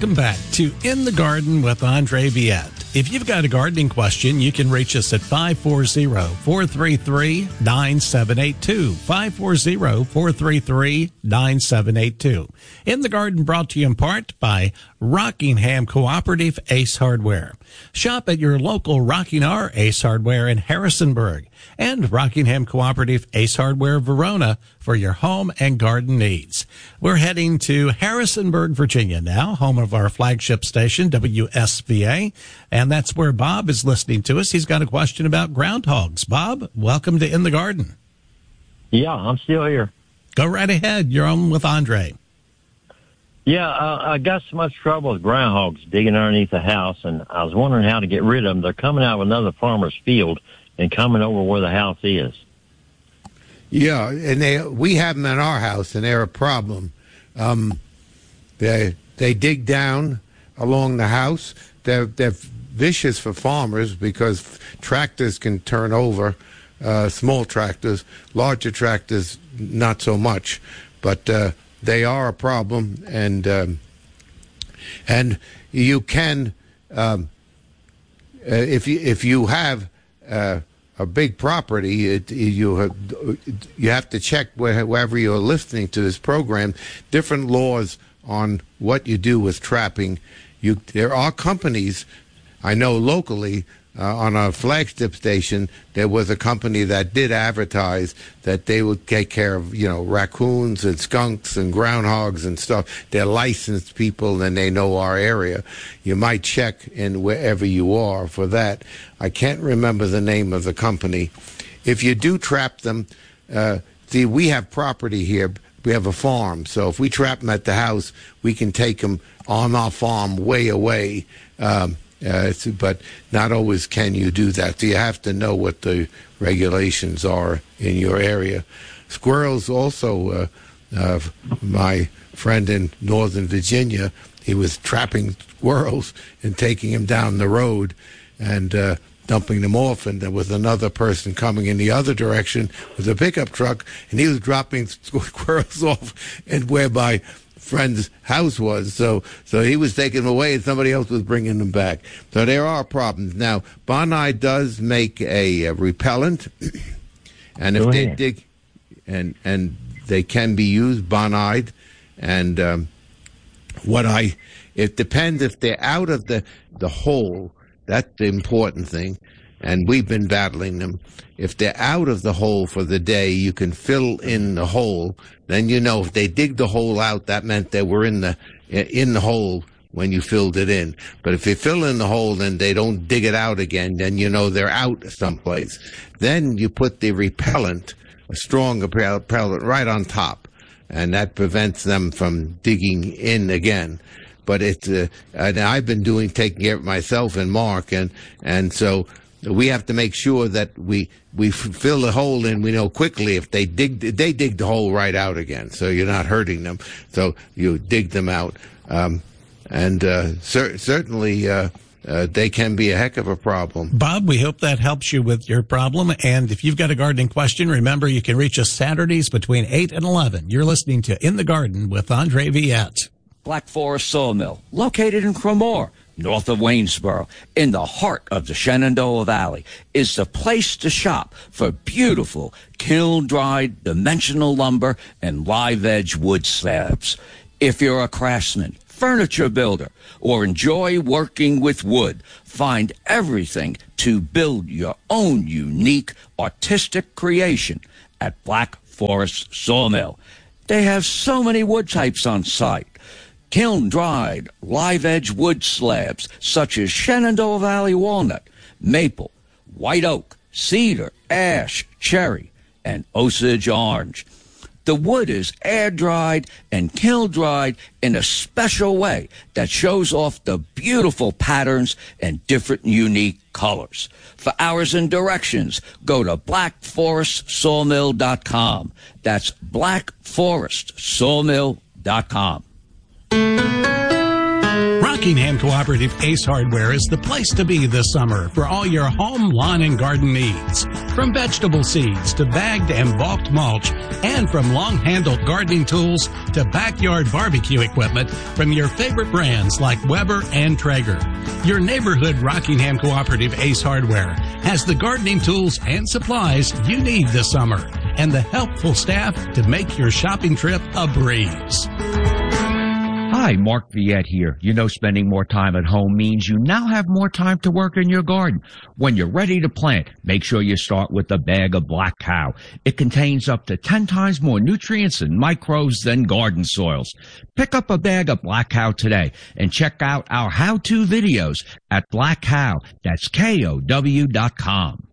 Welcome back to In the Garden with Andre Viette. If you've got a gardening question, you can reach us at 540-433-9782. 540-433-9782. In the Garden brought to you in part by Rockingham Cooperative Ace Hardware. Shop at your local Rocking R Ace Hardware in Harrisonburg and Rockingham Cooperative Ace Hardware Verona for your home and garden needs. We're heading to Harrisonburg, Virginia now, home of our flagship station, WSVA, and that's where Bob is listening to us. He's got a question about groundhogs. Bob, welcome to In the Garden. Yeah, I'm still here. Go right ahead. You're on with Andre. Yeah, I got so much trouble with groundhogs digging underneath the house, and I was wondering how to get rid of them. They're coming out of another farmer's field and coming over where the house is. Yeah, and we have them in our house, and they're a problem. They dig down along the house. They're vicious for farmers because tractors can turn over, small tractors. Larger tractors, not so much. But they are a problem, and you can, if you have a big property, you have to check wherever you're listening to this program, different laws on what you do with trapping. There are companies, I know locally, on a flagship station, there was a company that did advertise that they would take care of, raccoons and skunks and groundhogs and stuff. They're licensed people and they know our area. You might check in wherever you are for that. I can't remember the name of the company. If you do trap them, see, we have property here. We have a farm. So if we trap them at the house, we can take them on our farm way away. But not always can you do that. So you have to know what the regulations are in your area. Squirrels also, my friend in Northern Virginia, he was trapping squirrels and taking them down the road and dumping them off, and there was another person coming in the other direction with a pickup truck, and he was dropping squirrels off and whereby friend's house was, so he was taking them away and somebody else was bringing them back. So there are problems. Now, Bonide does make a repellent, and if they dig, and they can be used, Bonide, and it depends if they're out of the hole. That's the important thing, and we've been battling them. If they're out of the hole for the day, you can fill in the hole. Then if they dig the hole out, that meant they were in the hole when you filled it in. But if you fill in the hole and they don't dig it out again, then they're out someplace. Then you put the repellent, a strong repellent, right on top, and that prevents them from digging in again. But and I've been taking care of it myself and Mark, and so we have to make sure that we fill the hole in. We know quickly if they dig the hole right out again, so you're not hurting them. So you dig them out, certainly they can be a heck of a problem. Bob, we hope that helps you with your problem. And if you've got a gardening question, remember you can reach us Saturdays between 8 and 11. You're listening to In the Garden with Andre Viette. Black Forest Sawmill, located in Cremore, north of Waynesboro, in the heart of the Shenandoah Valley, is the place to shop for beautiful kiln-dried dimensional lumber and live-edge wood slabs. If you're a craftsman, furniture builder, or enjoy working with wood, find everything to build your own unique artistic creation at Black Forest Sawmill. They have so many wood types on site. Kiln-dried, live-edge wood slabs such as Shenandoah Valley walnut, maple, white oak, cedar, ash, cherry, and Osage orange. The wood is air-dried and kiln-dried in a special way that shows off the beautiful patterns and different unique colors. For hours and directions, go to blackforestsawmill.com. That's blackforestsawmill.com. Rockingham Cooperative Ace Hardware is the place to be this summer for all your home, lawn, and garden needs. From vegetable seeds to bagged and bulked mulch, and from long-handled gardening tools to backyard barbecue equipment from your favorite brands like Weber and Traeger. Your neighborhood Rockingham Cooperative Ace Hardware has the gardening tools and supplies you need this summer and the helpful staff to make your shopping trip a breeze. Hi, Mark Viette here. You know, spending more time at home means you now have more time to work in your garden. When you're ready to plant, make sure you start with a bag of Black Cow. It contains up to 10 times more nutrients and microbes than garden soils. Pick up a bag of Black Cow today and check out our how-to videos at Black Cow. That's KOW.com.